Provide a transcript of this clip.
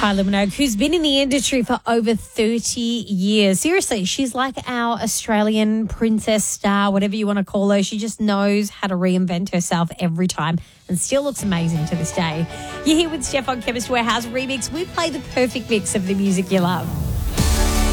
Kylie Minogue, who's been in the industry for over 30 years. Seriously, she's like our Australian princess star, whatever you want to call her. She just knows how to reinvent herself every time and still looks amazing to this day. You're here with Steph on Chemist Warehouse Remix. We play the perfect mix of the music you love.